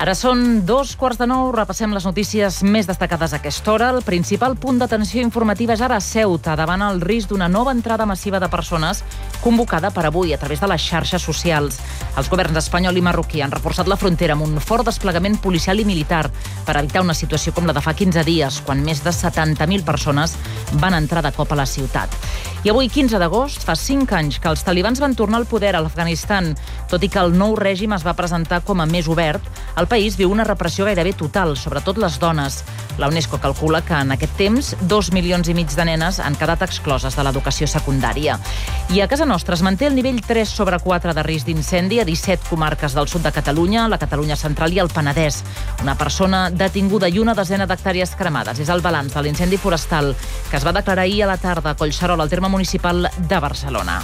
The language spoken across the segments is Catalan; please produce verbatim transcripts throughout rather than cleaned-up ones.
Ara són dos quarts de nou, repassem les notícies més destacades a aquesta hora. El principal punt d'atenció informativa és ara a Ceuta, davant el risc d'una nova entrada massiva de persones convocada per avui a través de les xarxes socials. Els governs espanyol i marroquí han reforçat la frontera amb un fort desplegament policial i militar per evitar una situació com la de fa quinze dies, quan més de setanta mil persones van entrar de cop a la ciutat. I avui, quinze d'agost, fa cinc anys que els talibans van tornar al poder a l'Afganistan. Tot i que el nou règim es va presentar com a més obert, el país viu una repressió gairebé total, sobretot les dones. La UNESCO calcula que en aquest temps dos milions i mig de nenes han quedat excloses de l'educació secundària. I a casa nostra es manté el nivell tres sobre quatre de risc d'incendi a disset comarques del sud de Catalunya, la Catalunya central i el Penedès. Una persona detinguda i una desena d'hectàrees cremades. És el balanç de l'incendi forestal que es va declarar ahir a la tarda a Collserola, al terme municipal de Barcelona.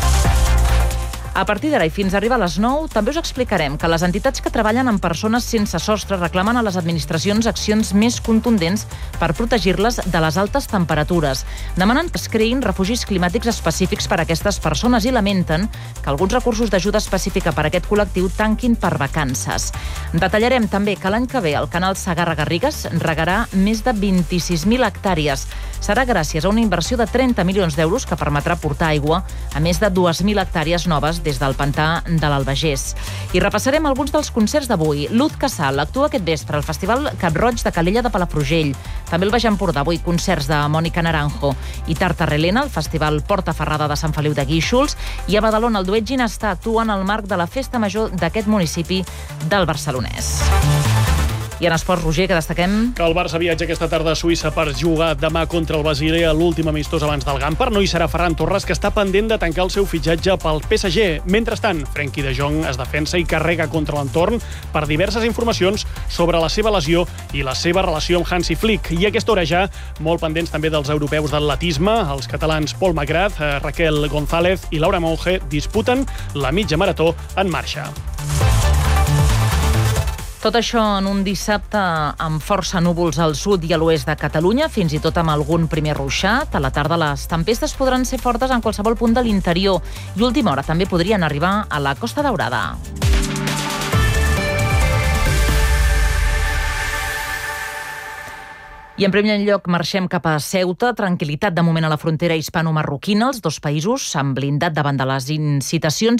A partir d'ara i fins a arribar a les nou, també us explicarem que les entitats que treballen amb persones sense sostre reclamen a les administracions accions més contundents per protegir-les de les altes temperatures. Demanen que es creïn refugis climàtics específics per a aquestes persones i lamenten que alguns recursos d'ajuda específica per a aquest col·lectiu tanquin per vacances. Detallarem també que l'any que ve el canal Segarra-Garrigues regarà més de vint-i-sis mil hectàrees. Serà gràcies a una inversió de trenta milions d'euros que permetrà portar aigua a més de dues mil hectàrees noves des del pantà de l'Albagés. I repassarem alguns dels concerts d'avui. Luz Casal actua aquest vespre al Festival Cap-roig de Calella de Palafrugell. També el Baix Empordà, avui concerts de Mònica Naranjo i Tartarrelena, al Festival Porta Ferrada de Sant Feliu de Guíxols, i a Badalona el duet Ginestà actua en el marc de la Festa Major d'aquest municipi del Barcelonès. I en esports, Roger, que destaquem? Que el Barça viatja aquesta tarda a Suïssa per jugar demà contra el Basilea, l'últim amistós abans del Gampar. No hi serà Ferran Torres, que està pendent de tancar el seu fitxatge pel P S G. Mentrestant, Frenkie de Jong es defensa i carrega contra l'entorn per diverses informacions sobre la seva lesió i la seva relació amb Hansi Flick. I a aquesta hora ja, molt pendents també dels europeus d'atletisme, els catalans Pol Magrat, Raquel González i Laura Monge disputen la mitja marató en marxa. Tot això en un dissabte amb força núvols al sud i a l'oest de Catalunya, fins i tot amb algun primer ruixat. A la tarda les tempestes podran ser fortes en qualsevol punt de l'interior i última hora també podrien arribar a la Costa Daurada. I en primer lloc marxem cap a Ceuta. Tranquil·litat de moment a la frontera hispano-marroquina. Els dos països s'han blindat davant de les incitacions